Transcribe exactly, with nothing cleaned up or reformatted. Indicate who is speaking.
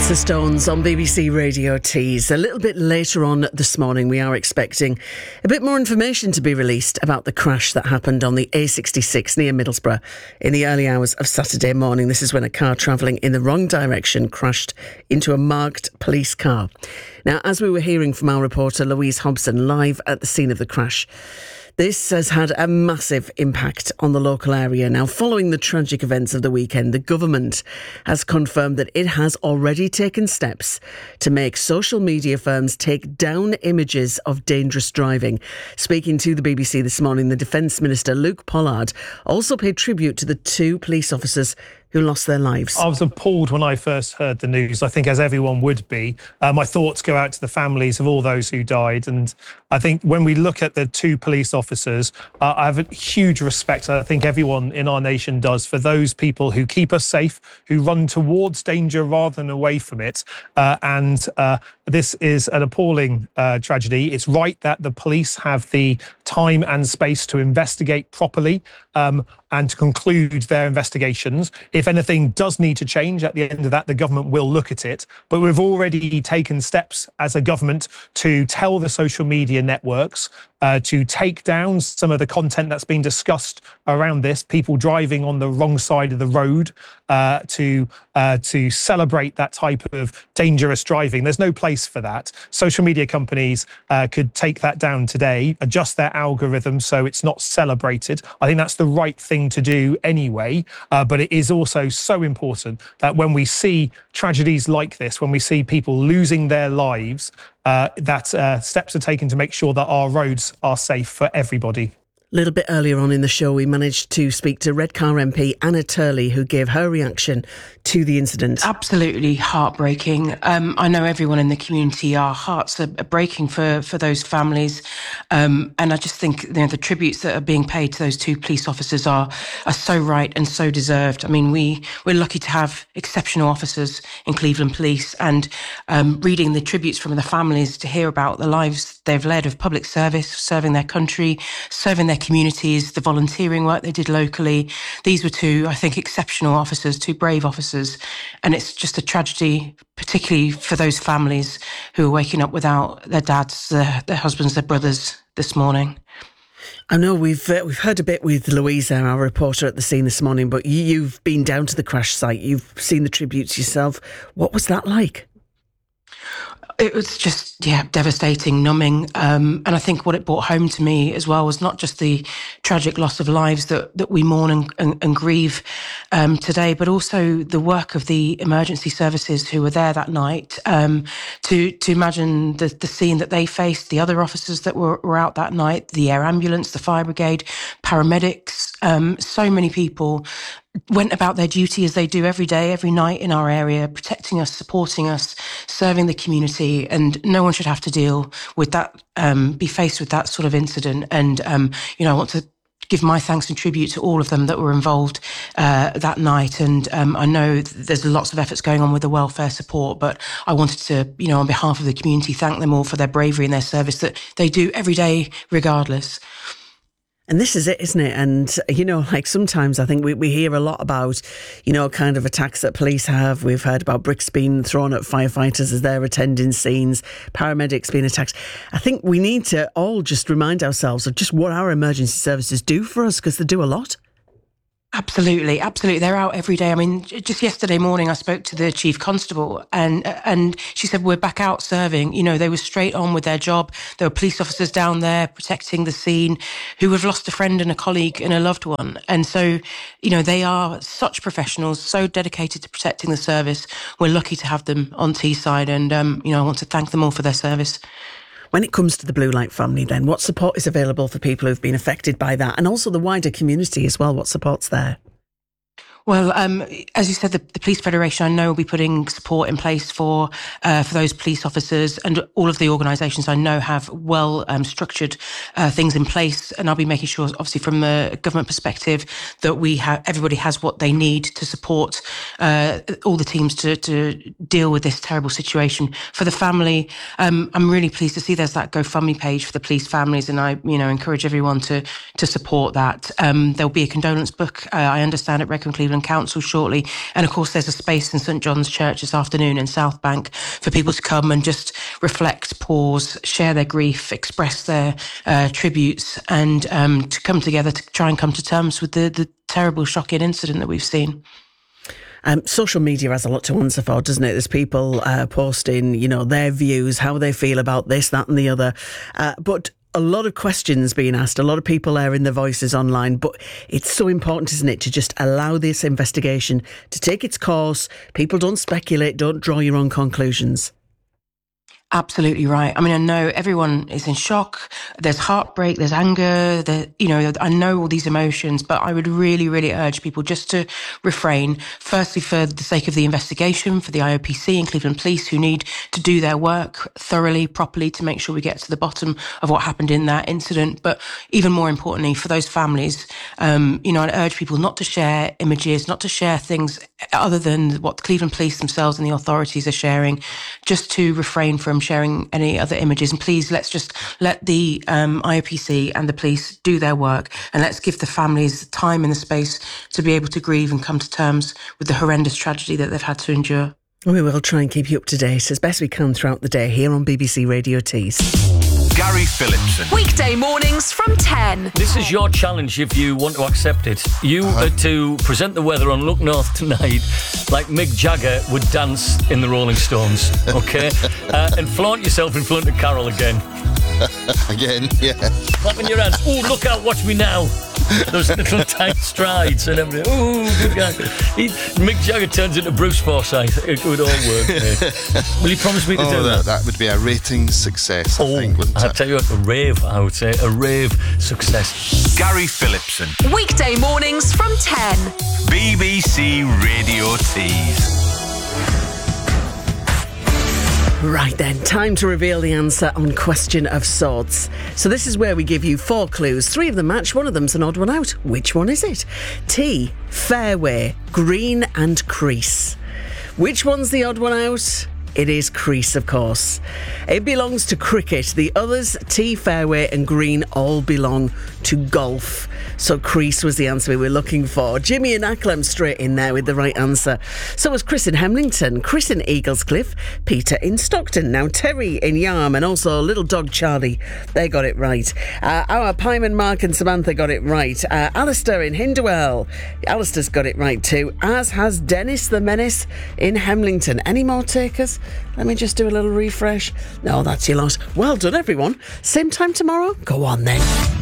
Speaker 1: The Stones on B B C Radio Tees. A little bit later on this morning, we are expecting a bit more information to be released about the crash that happened on the A sixty-six near Middlesbrough in the early hours of Saturday morning. This is when a car travelling in the wrong direction crashed into a marked police car. Now, as we were hearing from our reporter Louise Hobson live at the scene of the crash, this has had a massive impact on the local area. Now, following the tragic events of the weekend, the government has confirmed that it has already taken steps to make social media firms take down images of dangerous driving. Speaking to the B B C this morning, the Defence Minister, Luke Pollard, also paid tribute to the two police officers who lost their lives.
Speaker 2: I was appalled when I first heard the news, I think as everyone would be. Uh, my thoughts go out to the families of all those who died. And I think when we look at the two police officers, uh, I have a huge respect, I think everyone in our nation does, for those people who keep us safe, who run towards danger rather than away from it. Uh, and uh, this is an appalling uh, tragedy. It's right that the police have the time and space to investigate properly um, and to conclude their investigations. If anything does need to change at the end of that, the government will look at it. But we've already taken steps as a government to tell the social media networks uh, to take down some of the content that's been discussed around this, people driving on the wrong side of the road, uh, to uh, to celebrate that type of dangerous driving. There's no place for that. Social media companies uh, could take that down today, adjust their algorithm so it's not celebrated. I think that's the right thing to do anyway, uh, but it is also so important that when we see tragedies like this, when we see people losing their lives, uh, that uh, steps are taken to make sure that our roads are safe for everybody.
Speaker 1: A little bit earlier on in the show, we managed to speak to Redcar M P Anna Turley, who gave her reaction to the incident.
Speaker 3: Absolutely heartbreaking. Um, I know everyone in the community, our hearts are breaking for, for those families. Um, and I just think, you know, the tributes that are being paid to those two police officers are are so right and so deserved. I mean, we, we're lucky to have exceptional officers in Cleveland Police, and um, reading the tributes from the families to hear about the lives they've led of public service, serving their country, serving their communities, the volunteering work they did locally. These were two, I think, exceptional officers, two brave officers. And it's just a tragedy, particularly for those families who are waking up without their dads, their, their husbands, their brothers this morning.
Speaker 1: I know we've uh, we've heard a bit with Louisa, our reporter at the scene this morning, but you, you've been down to the crash site. You've seen the tributes yourself. What was that like?
Speaker 3: It was just, yeah, devastating, numbing. Um, and I think what it brought home to me as well was not just the tragic loss of lives that, that we mourn and, and, and grieve um, today, but also the work of the emergency services who were there that night. Um, to to imagine the, the scene that they faced, the other officers that were, were out that night, the air ambulance, the fire brigade, paramedics, um, so many people went about their duty as they do every day, every night in our area, protecting us, supporting us, serving the community. And no one should have to deal with that, um, be faced with that sort of incident. And, um, you know, I want to give my thanks and tribute to all of them that were involved uh, that night. And um, I know there's lots of efforts going on with the welfare support, but I wanted to, you know, on behalf of the community, thank them all for their bravery and their service that they do every day, regardless.
Speaker 1: And this is it, isn't it? And, you know, like sometimes I think we, we hear a lot about, you know, kind of attacks that police have. We've heard about bricks being thrown at firefighters as they're attending scenes, paramedics being attacked. I think we need to all just remind ourselves of just what our emergency services do for us, because they do a lot.
Speaker 3: Absolutely, absolutely. They're out every day. I mean, just yesterday morning, I spoke to the chief constable, and and she said, we're back out serving. You know, they were straight on with their job. There were police officers down there protecting the scene who have lost a friend and a colleague and a loved one. And so, you know, they are such professionals, so dedicated to protecting the service. We're lucky to have them on Teesside, and, um, you know, I want to thank them all for their service.
Speaker 1: When it comes to the Blue Light family, then, what support is available for people who've been affected by that, and also the wider community as well? What support's there?
Speaker 3: Well, um, as you said, the, the Police Federation, I know, will be putting support in place for uh, for those police officers, and all of the organisations I know have well um, structured uh, things in place. And I'll be making sure, obviously, from a government perspective, that we have everybody has what they need to support uh, all the teams to to deal with this terrible situation. For the family, um, I'm really pleased to see there's that GoFundMe page for the police families, and I, you know, encourage everyone to to support that. Um, there'll be a condolence book, uh, I understand, at Redcar Cleveland Council shortly. And of course, there's a space in St John's Church this afternoon in South Bank for people to come and just reflect, pause, share their grief, express their uh, tributes, and um, to come together to try and come to terms with the, the terrible, shocking incident that we've seen.
Speaker 1: Um, social media has a lot to answer for, doesn't it? There's people uh, posting, you know, their views, how they feel about this, that and the other. Uh, but a lot of questions being asked, a lot of people airing their voices online. But it's so important, isn't it, to just allow this investigation to take its course. People don't speculate, don't draw your own conclusions.
Speaker 3: Absolutely right. I mean, I know everyone is in shock. There's heartbreak, there's anger, there, you know, I know all these emotions, but I would really, really urge people just to refrain. Firstly, for the sake of the investigation, for the I O P C and Cleveland Police, who need to do their work thoroughly, properly, to make sure we get to the bottom of what happened in that incident. But even more importantly, for those families, um, you know, I'd urge people not to share images, not to share things other than what the Cleveland Police themselves and the authorities are sharing, just to refrain from sharing any other images. And please, let's just let the um, I O P C and the police do their work, and let's give the families the time and the space to be able to grieve and come to terms with the horrendous tragedy that they've had to endure.
Speaker 1: We will try and keep you up to date as best we can throughout the day here on B B C Radio Tees.
Speaker 4: Gary Phillipson.
Speaker 5: Weekday mornings from ten.
Speaker 6: This is your challenge if you want to accept it. You uh-huh. are to present the weather on Look North tonight like Mick Jagger would dance in the Rolling Stones, okay? uh, and flaunt yourself in front of Carol again.
Speaker 7: Again, yeah.
Speaker 6: Clapping your hands. Oh, look out, watch me now. Those little tight strides and everything. Oh, good guy. He, Mick Jagger turns into Bruce Forsyth. It would all work, mate. Will you promise me to
Speaker 7: oh,
Speaker 6: do
Speaker 7: that?
Speaker 6: that?
Speaker 7: That would be a rating success, I
Speaker 6: oh,
Speaker 7: think, wouldn't
Speaker 6: I'll
Speaker 7: it?
Speaker 6: tell you what, a rave, I would say. A rave success.
Speaker 4: Gary Phillipson.
Speaker 5: Weekday mornings from ten.
Speaker 4: B B C Radio Tees.
Speaker 1: Right then, time to reveal the answer on Question of Swords. So this is where we give you four clues. Three of them match, one of them's an odd one out. Which one is it? T, fairway, green and crease. Which one's the odd one out? It is crease, of course. It belongs to cricket. The others, tee, fairway and green, all belong to golf. So crease was the answer we were looking for. Jimmy in Acklam straight in there with the right answer. So was Chris in Hemlington, Chris in Eaglescliff, Peter in Stockton, now Terry in Yarm, and also little dog Charlie. They got it right. Uh, our Pyman, Mark and Samantha got it right. Uh, Alistair in Hindwell. Alistair's got it right too, as has Dennis the Menace in Hemlington. Any more takers? Let me just do a little refresh. No, that's your lot. Well done, everyone. Same time tomorrow? Go on then.